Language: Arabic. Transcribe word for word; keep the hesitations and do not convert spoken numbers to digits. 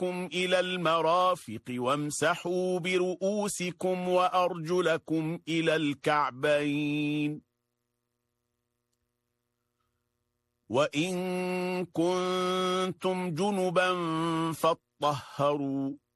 أيديكم إلى المرافق وامسحوا برؤوسكم وأرجلكم إلى الكعبين وإن كنتم جنبا فاطهروا